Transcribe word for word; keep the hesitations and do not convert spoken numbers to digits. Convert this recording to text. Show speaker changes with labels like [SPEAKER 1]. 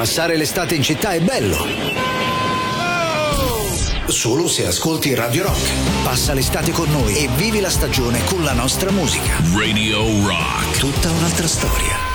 [SPEAKER 1] Passare l'estate in città è bello. Solo se ascolti Radio Rock. Passa l'estate con noi e vivi la stagione con la nostra musica.
[SPEAKER 2] Radio Rock.
[SPEAKER 1] Tutta un'altra storia.